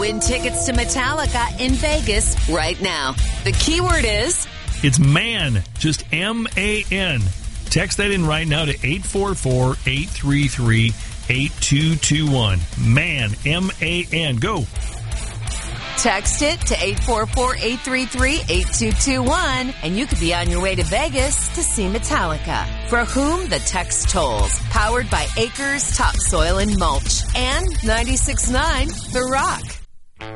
Win tickets to Metallica in Vegas right now. The keyword is... It's MAN. Just M-A-N. Text that in right now to 844-833-8221. MAN. M-A-N. Go. Text it to 844-833-8221, and you could be on your way to Vegas to see Metallica. For whom the text tolls. Powered by Acres Topsoil and Mulch and 96.9 The Rock.